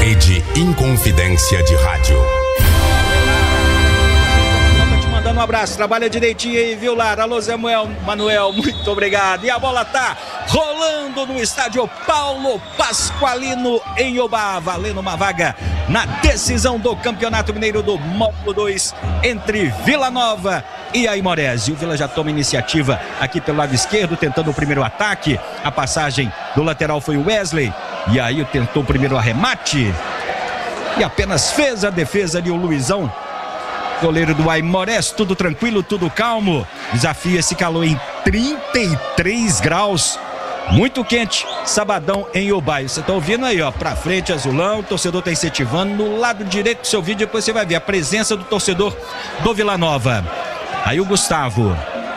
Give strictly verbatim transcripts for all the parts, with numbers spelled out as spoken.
Rede Inconfidência de Rádio. Mandando um abraço, trabalha direitinho aí, viu, Lara? Alô, Zé Manuel, Manuel, muito obrigado. E a bola tá rolando no estádio Paulo Pasqualino em Iobá, valendo uma vaga na decisão do Campeonato Mineiro do Módulo dois entre Vila Nova e Aimorés. E o Vila já toma iniciativa aqui pelo lado esquerdo, tentando o primeiro ataque. A passagem do lateral foi o Wesley, e aí tentou o primeiro arremate e apenas fez a defesa ali o Luizão, goleiro do Aimorés. Tudo tranquilo, tudo calmo. Desafio esse calor em trinta e três graus. Muito quente, sabadão em Iobá. Você tá ouvindo aí, ó, pra frente, azulão. O torcedor tá incentivando. No lado direito do seu vídeo, depois você vai ver a presença do torcedor do Vila Nova. Aí o Gustavo.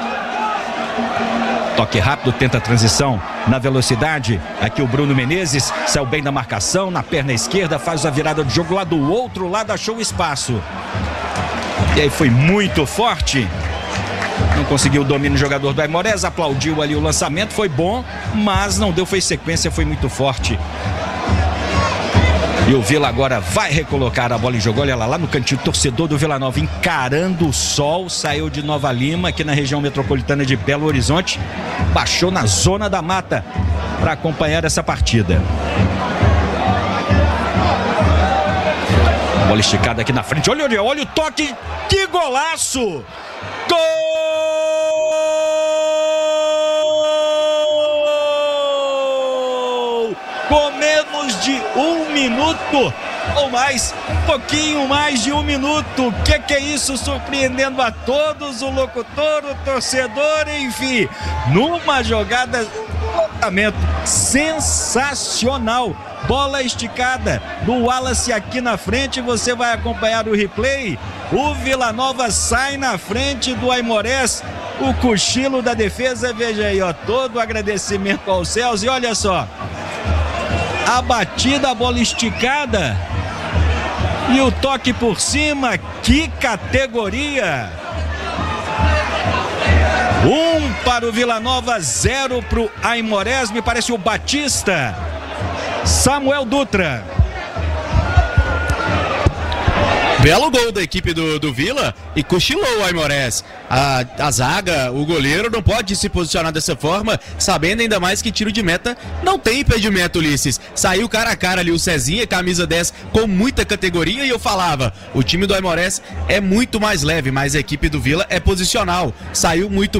Toque rápido, tenta a transição na velocidade. Aqui o Bruno Menezes saiu bem da marcação, na perna esquerda, faz a virada de jogo lá do outro lado, achou o espaço. E aí foi muito forte. Não conseguiu o domínio do jogador do Aimorés, aplaudiu ali o lançamento, foi bom, mas não deu, foi sequência, foi muito forte. E o Vila agora vai recolocar a bola em jogo. Olha lá, lá no cantinho, torcedor do Vila Nova encarando o sol, saiu de Nova Lima, aqui na região metropolitana de Belo Horizonte, baixou na Zona da Mata para acompanhar essa partida. Bola esticada aqui na frente, olha, olha, olha o toque, que golaço! Gol! Com menos de um minuto ou mais, um pouquinho mais de um minuto. O que, que é isso? Surpreendendo a todos, o locutor, o torcedor, enfim, numa jogada sensacional. Bola esticada do Wallace aqui na frente, você vai acompanhar o replay. O Vila Nova sai na frente do Aimorés, o cochilo da defesa, veja aí, ó, todo o agradecimento aos céus. E olha só, a batida, a bola esticada e o toque por cima, que categoria! Um para o Vila Nova, zero para o Aimorés, me parece o Batista. Samuel Dutra. Belo gol da equipe do, do Vila e cochilou o Aimorés. A, a zaga, o goleiro não pode se posicionar dessa forma, sabendo ainda mais que tiro de meta não tem impedimento, Ulisses. Saiu cara a cara ali o Cezinha, camisa dez, com muita categoria, e eu falava, o time do Aimorés é muito mais leve, mas a equipe do Vila é posicional. Saiu muito